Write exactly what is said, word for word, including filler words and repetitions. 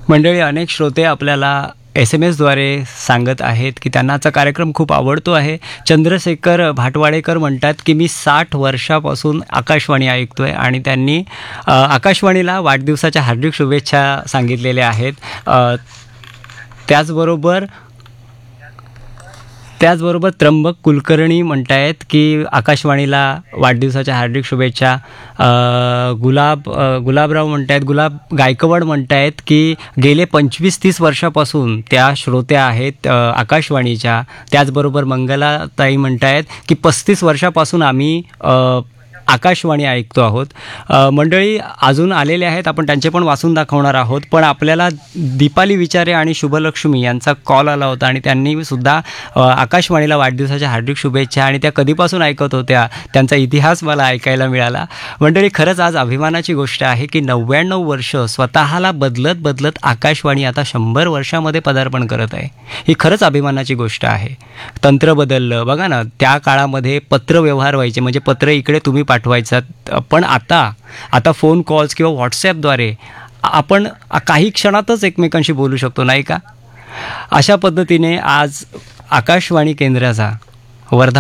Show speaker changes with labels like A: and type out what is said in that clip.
A: मंडळी, अनेक श्रोते आपल्याला एस एम एसद्वारे सांगत आहेत की त्यांना आजचा कार्यक्रम खूप आवडतो आहे. चंद्रशेखर भाटवाडेकर म्हणतात की मी साठ वर्षापासून आकाशवाणी ऐकतोय आणि त्यांनी अ, आकाशवाणीला वाढदिवसाच्या हार्दिक शुभेच्छा सांगितलेल्या आहेत. अ, त्याचबरोबर त्याचबरोबर त्र्यंबक कुलकर्णी म्हणतायत की आकाशवाणीला वाढदिवसाच्या हार्दिक शुभेच्छा. अ, गुलाब अ, गुलाबराव म्हणतायत, गुलाब गायकवाड म्हणतायत की गेले पंचवीस तीस वर्षापासून त्या श्रोत्या आहेत अ, आकाशवाणीच्या. त्याचबरोबर मंगलाताई म्हणतायत की पस्तीस वर्षापासून आम्ही अ, आकाशवाणी ऐकतो आहोत. अ, मंडळी अजून आलेले आहेत, आपण त्यांचे पण वाचून दाखवणार आहोत. पण आपल्याला दीपाली विचारे आणि शुभलक्ष्मी यांचा कॉल आला होता आणि त्यांनी सुद्धा अ, आकाशवाणीला वाढदिवसाच्या हार्दिक शुभेच्छा आणि त्या कधीपासून ऐकत होत्या त्यांचा इतिहास मला ऐकायला मिळाला. मंडळी, खरंच आज अभिमानाची गोष्ट आहे की नव्याण्णव वर्ष स्वतःला बदलत बदलत आकाशवाणी आता शंभर वर्षामध्ये पदार्पण करत आहे. ही खरंच अभिमानाची गोष्ट आहे. तंत्र बदललं बघा ना, त्या काळामध्ये पत्रव्यवहार व्हायचे, म्हणजे पत्र इकडे तुम्ही पाठवायचात, पण आता आता फोन कॉल्स किंवा व्हॉट्सॲपद्वारे आपण काही क्षणातच एकमेकांशी बोलू शकतो, नाही का? अशा पद्धतीने आज आकाशवाणी केंद्राचा वर्धा